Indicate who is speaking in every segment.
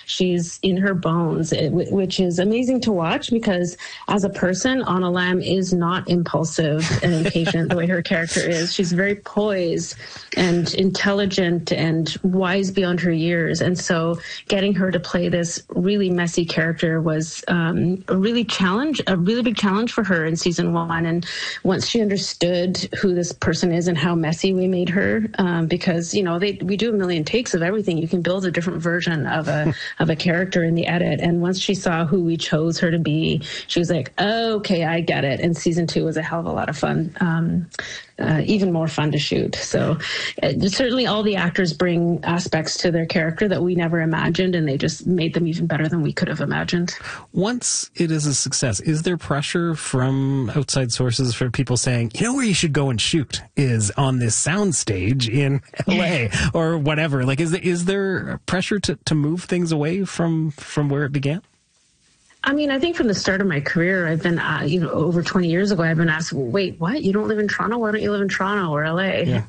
Speaker 1: She's in her bones, which is amazing to watch because as a person, Anna Lam is not impulsive and impatient the way her character is. She's very poised and intelligent and wise beyond her years. And so getting her to play this really messy character was a really big challenge for her in season 1. And once she understood who this person is and how messy we made her, because, we do a million takes of everything. You can build a different version of a character in the edit. And once she saw who we chose her to be, she was like, oh, okay, I get it. And season 2 was a hell of a lot of fun. Even more fun to shoot. So certainly all the actors bring aspects to their character that we never imagined, and they just made them even better than we could have imagined.
Speaker 2: Once it is a success, is there pressure from outside sources for people saying, where you should go and shoot is on this soundstage in LA or whatever? Like, is there pressure to move things away from where it began?
Speaker 1: I mean, I think from the start of my career, I've been, over 20 years ago, I've been asked, wait, what? You don't live in Toronto? Why don't you live in Toronto or LA? Yeah.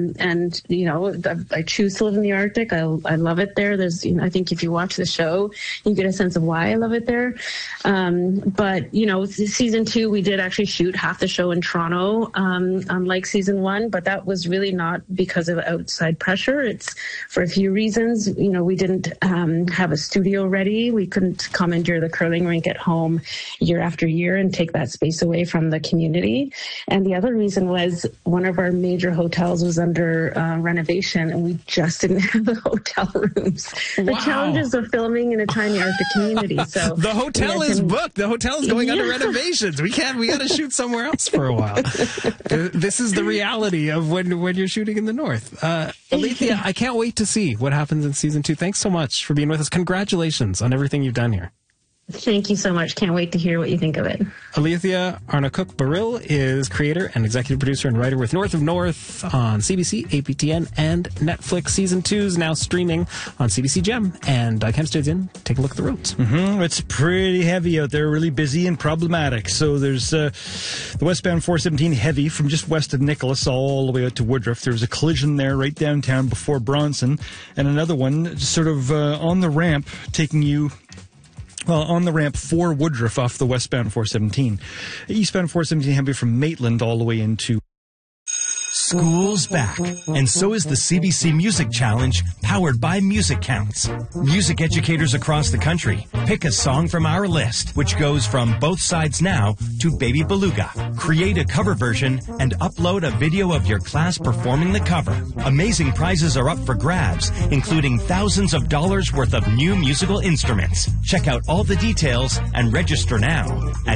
Speaker 1: I choose to live in the Arctic. I love it there. There's, I think if you watch the show, you get a sense of why I love it there. But season 2, we did actually shoot half the show in Toronto, unlike season 1, but that was really not because of outside pressure. It's for a few reasons. We didn't have a studio ready. We couldn't commandeer the curling rink at home year after year and take that space away from the community. And the other reason was one of our major hotels was under renovation, and we just didn't have the hotel rooms. Wow. The challenges of filming in a tiny Arctic community. So
Speaker 2: the hotel is booked. The hotel is going under renovations. We got to shoot somewhere else for a while. This is the reality of when you're shooting in the north. Alethea, I can't wait to see what happens in season 2. Thanks so much for being with us. Congratulations on everything you've done here.
Speaker 1: Thank you so much. Can't wait to hear what you think of it.
Speaker 2: Alethea Arnacook-Baril is creator and executive producer and writer with North of North on CBC, APTN, and Netflix. Season 2 is now streaming on CBC Gem. And Ken stays in. Take a look at the roads.
Speaker 3: It's pretty heavy out there, really busy and problematic. So there's the westbound 417 heavy from just west of Nicholas all the way out to Woodruff. There was a collision there right downtown before Bronson. And another one sort of on the ramp taking you... Well, on the ramp for Woodruff off the westbound 417. Eastbound 417 heavy from Maitland all the way into...
Speaker 4: School's back, and so is the CBC Music Challenge, powered by Music Counts. Music educators across the country pick a song from our list, which goes from Both Sides Now to Baby Beluga. Create a cover version and upload a video of your class performing the cover. Amazing prizes are up for grabs, including thousands of dollars worth of new musical instruments. Check out all the details and register now at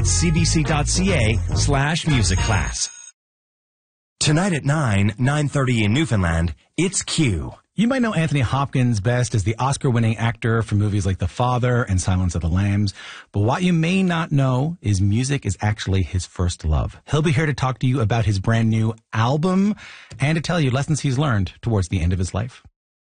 Speaker 4: cbc.ca/musicclass. Tonight at 9:30 in Newfoundland, it's Q.
Speaker 5: You might know Anthony Hopkins best as the Oscar-winning actor for movies like The Father and Silence of the Lambs. But what you may not know is music is actually his first love. He'll be here to talk to you about his brand new album and to tell you lessons he's learned towards the end of his life.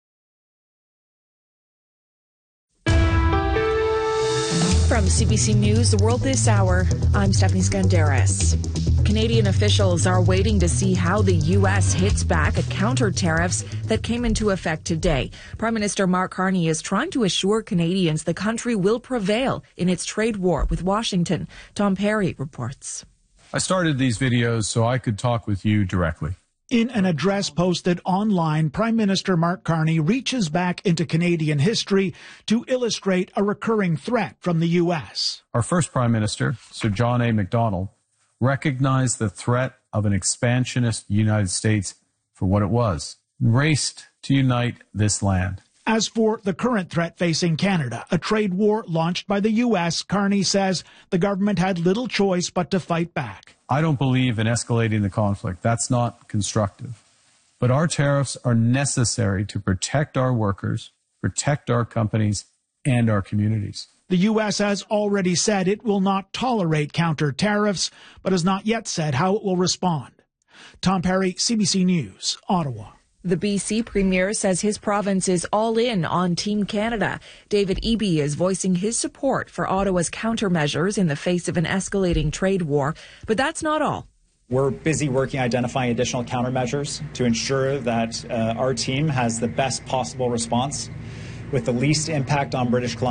Speaker 6: From CBC News, The World This Hour, I'm Stephanie Skandaris. Canadian officials are waiting to see how the U.S. hits back at counter tariffs that came into effect today. Prime Minister Mark Carney is trying to assure Canadians the country will prevail in its trade war with Washington. Tom Perry reports.
Speaker 7: I started these videos so I could talk with you directly.
Speaker 8: In an address posted online, Prime Minister Mark Carney reaches back into Canadian history to illustrate a recurring threat from the U.S.
Speaker 7: Our first Prime Minister, Sir John A. Macdonald, recognized the threat of an expansionist United States for what it was, raced to unite this land.
Speaker 8: As for the current threat facing Canada, a trade war launched by the U.S., Carney says the government had little choice but to fight back.
Speaker 7: I don't believe in escalating the conflict. That's not constructive. But our tariffs are necessary to protect our workers, protect our companies, and our communities.
Speaker 8: The U.S. has already said it will not tolerate counter tariffs, but has not yet said how it will respond. Tom Perry, CBC News, Ottawa.
Speaker 6: The BC Premier says his province is all in on Team Canada. David Eby is voicing his support for Ottawa's countermeasures in the face of an escalating trade war. But that's not all.
Speaker 9: We're busy working identifying additional countermeasures to ensure that our team has the best possible response with the least impact on British Columbia.